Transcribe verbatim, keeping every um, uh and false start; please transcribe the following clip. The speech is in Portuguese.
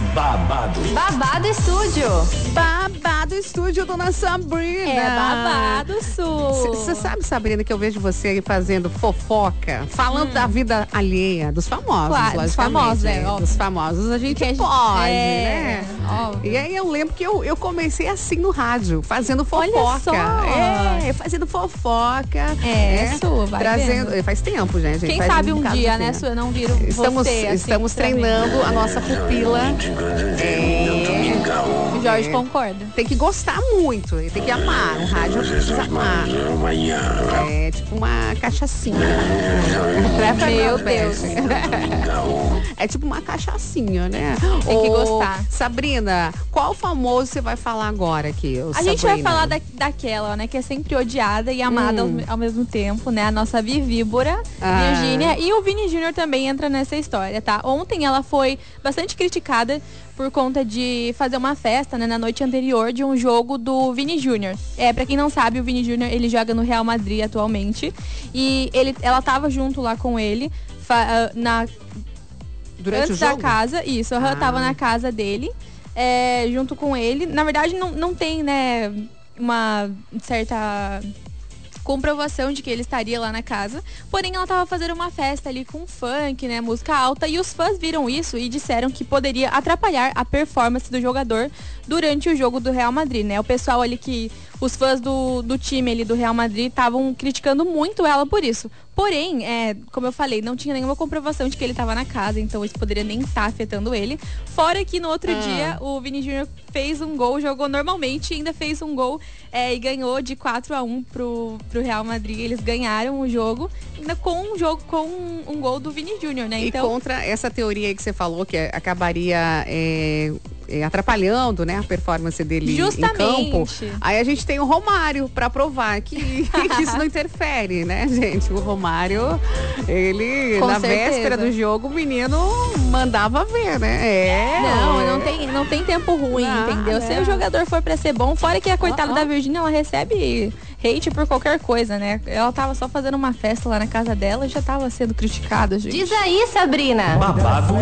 Babado. Babado Estúdio. Babado Estúdio, dona Sabrina. É Babado Sul. Você sabe, Sabrina, que eu vejo você aí fazendo fofoca, falando hum. da vida alheia, dos famosos, claro, dos famosos, é, é, dos famosos a gente que pode, é, né? Óbvio. E aí eu lembro que eu, eu comecei assim no rádio, fazendo fofoca. Olha só. É, fazendo fofoca. É, é sua, vai trazendo, vendo. Faz tempo, gente. Quem faz sabe um, um dia, né, Sua, não viram estamos, você assim, Estamos treinando a nossa pupila. É, o Jorge é, concorda. Tem que gostar muito, tem que amar. Um rádio precisa amar. É tipo uma cachaçinha. Meu Deus. É tipo uma cachaçinha, né? Tem que gostar. Sabrina, qual famoso você vai falar agora aqui? A Sabrina? gente vai falar da, daquela, né? Que é sempre odiada e amada hum. ao, ao mesmo tempo, né? A nossa Vivíbora, ah. Virgínia. E o Vini Júnior também entra nessa história, tá? Ontem ela foi bastante criticada por conta de fazer uma festa, né, na noite anterior de um jogo do Vini Júnior. É, pra quem não sabe, o Vini Júnior, ele joga no Real Madrid atualmente. E ele, ela tava junto lá com ele, fa, na... Durante antes o jogo? da casa, isso, ela ah. tava na casa dele, é, junto com ele. Na verdade, não, não tem, né, uma certa comprovação de que ele estaria lá na casa, porém ela estava fazendo uma festa ali com funk, né, música alta, e os fãs viram isso e disseram que poderia atrapalhar a performance do jogador durante o jogo do Real Madrid, né? O pessoal ali que os fãs do, do time ali do Real Madrid estavam criticando muito ela por isso. Porém, é, como eu falei, não tinha nenhuma comprovação de que ele estava na casa, então isso poderia nem estar afetando ele. Fora que no outro ah. dia o Vini Júnior fez um gol, jogou normalmente e ainda fez um gol é, e ganhou de quatro a um pro, pro Real Madrid. Eles ganharam o jogo com um jogo com um, um gol do Vini Júnior, né? Então... E contra essa teoria aí que você falou, que acabaria é, é, atrapalhando, né, a performance dele Justamente. em campo. Aí a gente tem o Romário para provar que, que isso não interfere, né, gente? O Romário, ele, com na certeza. véspera do jogo, o menino mandava ver, né? É. Não, não tem, não tem tempo ruim, ah, entendeu? Né? Se o jogador for para ser bom, fora que a coitada ah, ah. da Virgínia, ela recebe hate por qualquer coisa, né? Ela tava só fazendo uma festa lá na casa dela e já tava sendo criticada, gente. Diz aí, Sabrina. Babado